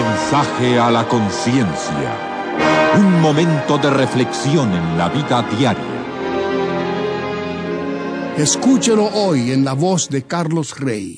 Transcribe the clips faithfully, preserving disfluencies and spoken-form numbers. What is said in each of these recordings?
mensaje a la conciencia. Un momento de reflexión en la vida diaria. Escúchelo hoy en la voz de Carlos Rey.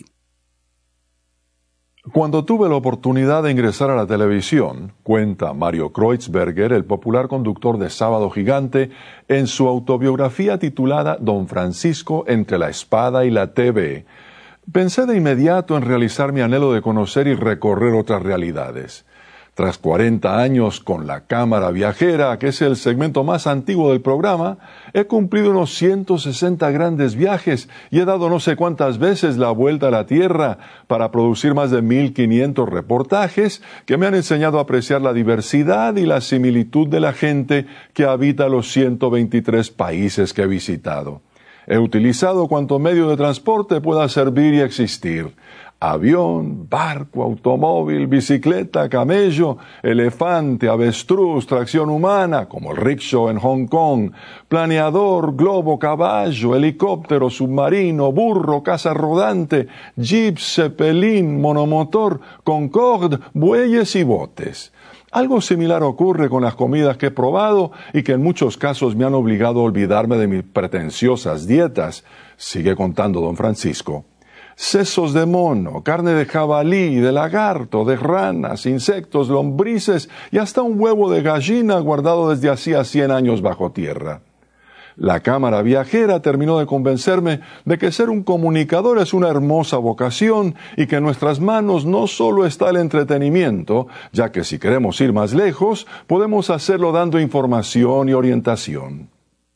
Cuando tuve la oportunidad de ingresar a la televisión, cuenta Mario Kreutzberger, el popular conductor de Sábado Gigante, en su autobiografía titulada Don Francisco entre la espada y la T V, pensé de inmediato en realizar mi anhelo de conocer y recorrer otras realidades. Tras cuarenta años con la cámara viajera, que es el segmento más antiguo del programa, he cumplido unos ciento sesenta grandes viajes y he dado no sé cuántas veces la vuelta a la Tierra para producir más de mil quinientos reportajes que me han enseñado a apreciar la diversidad y la similitud de la gente que habita los ciento veintitrés países que he visitado. He utilizado cuanto medio de transporte pueda servir y existir. Avión, barco, automóvil, bicicleta, camello, elefante, avestruz, tracción humana, como el rickshaw en Hong Kong, planeador, globo, caballo, helicóptero, submarino, burro, casa rodante, jeep, zeppelin, monomotor, Concorde, bueyes y botes. Algo similar ocurre con las comidas que he probado y que en muchos casos me han obligado a olvidarme de mis pretenciosas dietas, sigue contando don Francisco. Sesos de mono, carne de jabalí, de lagarto, de ranas, insectos, lombrices y hasta un huevo de gallina guardado desde hacía cien años bajo tierra. La cámara viajera terminó de convencerme de que ser un comunicador es una hermosa vocación y que en nuestras manos no solo está el entretenimiento, ya que si queremos ir más lejos, podemos hacerlo dando información y orientación.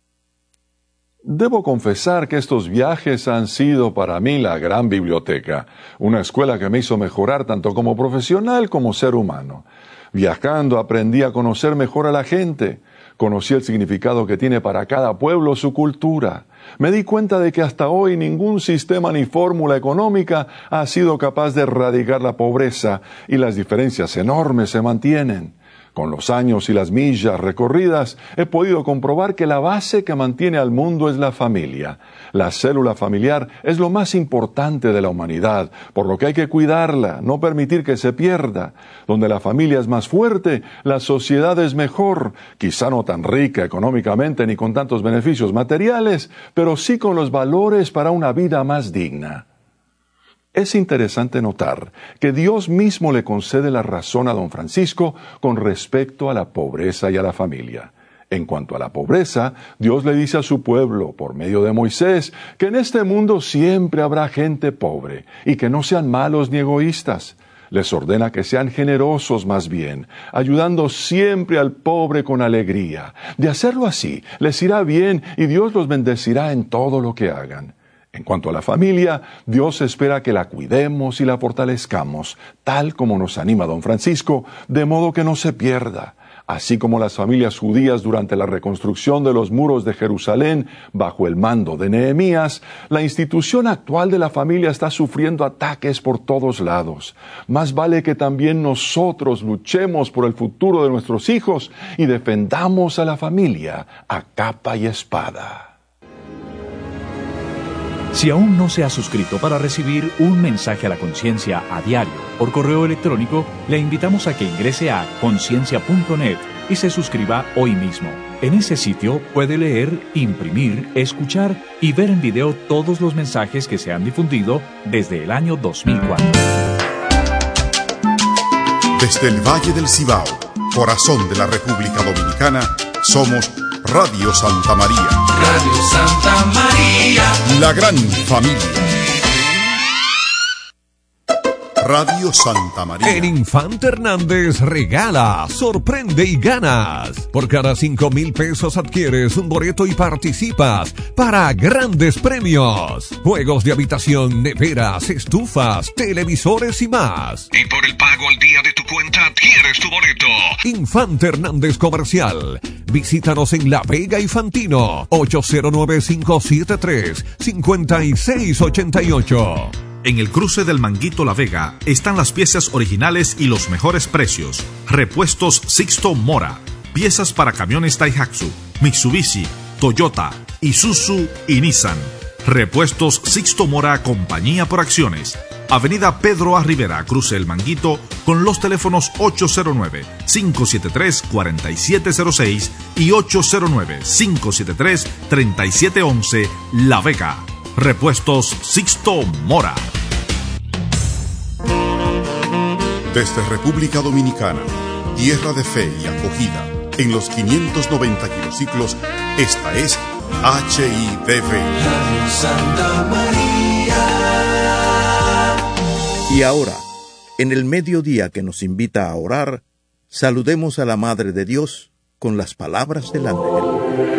Debo confesar que estos viajes han sido para mí la gran biblioteca, una escuela que me hizo mejorar tanto como profesional como ser humano. Viajando aprendí a conocer mejor a la gente, conocí el significado que tiene para cada pueblo su cultura. Me di cuenta de que hasta hoy ningún sistema ni fórmula económica ha sido capaz de erradicar la pobreza y las diferencias enormes se mantienen. Con los años y las millas recorridas, he podido comprobar que la base que mantiene al mundo es la familia. La célula familiar es lo más importante de la humanidad, por lo que hay que cuidarla, no permitir que se pierda. Donde la familia es más fuerte, la sociedad es mejor, quizá no tan rica económicamente ni con tantos beneficios materiales, pero sí con los valores para una vida más digna. Es interesante notar que Dios mismo le concede la razón a don Francisco con respecto a la pobreza y a la familia. En cuanto a la pobreza, Dios le dice a su pueblo, por medio de Moisés, que en este mundo siempre habrá gente pobre y que no sean malos ni egoístas. Les ordena que sean generosos más bien, ayudando siempre al pobre con alegría. De hacerlo así, les irá bien y Dios los bendecirá en todo lo que hagan. En cuanto a la familia, Dios espera que la cuidemos y la fortalezcamos, tal como nos anima don Francisco, de modo que no se pierda. Así como las familias judías durante la reconstrucción de los muros de Jerusalén bajo el mando de Nehemías, la institución actual de la familia está sufriendo ataques por todos lados. Más vale que también nosotros luchemos por el futuro de nuestros hijos y defendamos a la familia a capa y espada. Si aún no se ha suscrito para recibir un mensaje a la conciencia a diario por correo electrónico, le invitamos a que ingrese a conciencia punto net y se suscriba hoy mismo. En ese sitio puede leer, imprimir, escuchar y ver en video todos los mensajes que se han difundido desde el año dos mil cuatro. Desde el Valle del Cibao, corazón de la República Dominicana, somos Radio Santa María. Radio Santa María. La gran familia. Radio Santa María. En Infante Hernández regala, sorprende y ganas. Por cada cinco mil pesos adquieres un boleto y participas para grandes premios. Juegos de habitación, neveras, estufas, televisores y más. Y por el pago al día de tu cuenta adquieres tu boleto. Infante Hernández Comercial. Visítanos en La Vega y Fantino. ocho cero nueve, cinco siete tres, cinco seis ocho ocho. En el cruce del Manguito La Vega están las piezas originales y los mejores precios. Repuestos Sixto Mora. Piezas para camiones Daihatsu, Mitsubishi, Toyota, Isuzu y Nissan. Repuestos Sixto Mora, compañía por acciones. Avenida Pedro A. Rivera, cruce El Manguito, con los teléfonos ocho cero nueve, cinco siete tres, cuatro siete cero seis y ocho cero nueve, cinco siete tres, tres siete uno uno, La Vega. Repuestos Sixto Mora. Desde República Dominicana, tierra de fe y acogida, en los quinientos noventa kilociclos, esta es H I D V. Radio Santa María. Y ahora, en el mediodía que nos invita a orar, saludemos a la Madre de Dios con las palabras del ángel.